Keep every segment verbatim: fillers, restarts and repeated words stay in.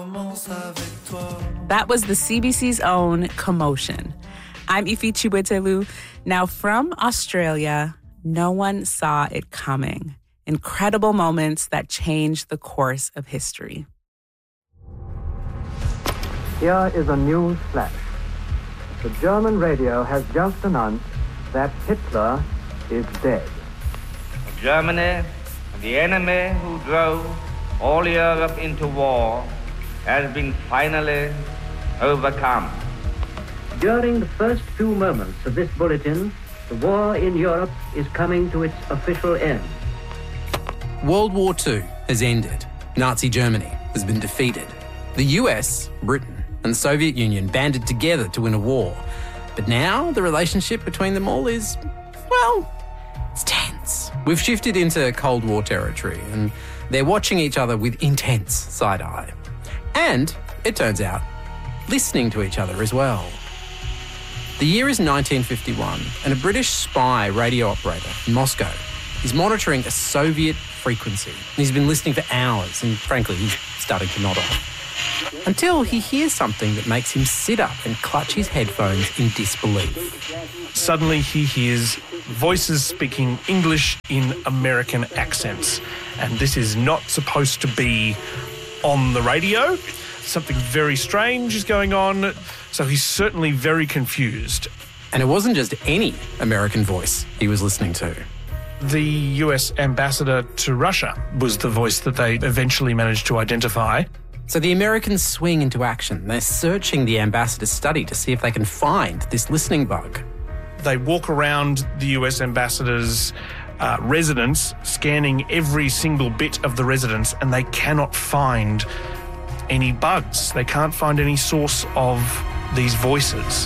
That was the C B C's own Commotion. I'm Ifi Chiwetelu. Now from Australia, no one saw it coming. Incredible moments that changed the course of history. Here is a news flash. The German radio has just announced that Hitler is dead. Germany, the enemy who drove all Europe into war, has been finally overcome. During the first few moments of this bulletin, the war in Europe is coming to its official end. World War Two has ended. Nazi Germany has been defeated. The U S, Britain, and the Soviet Union banded together to win a war. But now the relationship between them all is, well, it's tense. We've shifted into Cold War territory and they're watching each other with intense side-eye. And, it turns out, listening to each other as well. The year is nineteen fifty-one and a British spy radio operator in Moscow is monitoring a Soviet frequency. He's been listening for hours and frankly he's starting to nod off. Until he hears something that makes him sit up and clutch his headphones in disbelief. Suddenly he hears voices speaking English in American accents. And this is not supposed to be on the radio. Something very strange is going on. So he's certainly very confused. And it wasn't just any American voice he was listening to. The U S ambassador to Russia was the voice that they eventually managed to identify. So the Americans swing into action. They're searching the ambassador's study to see if they can find this listening bug. They walk around the U S ambassador's uh, residence, scanning every single bit of the residence, and they cannot find any bugs. They can't find any source of these voices.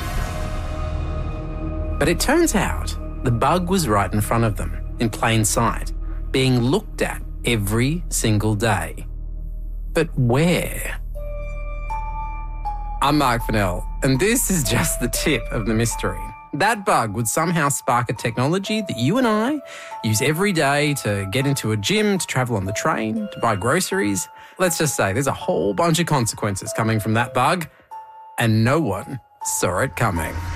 But it turns out the bug was right in front of them, in plain sight, being looked at every single day. But where? I'm Mark Fennell, and this is just the tip of the mystery. That bug would somehow spark a technology that you and I use every day to get into a gym, to travel on the train, to buy groceries. Let's just say there's a whole bunch of consequences coming from that bug, and no one saw it coming.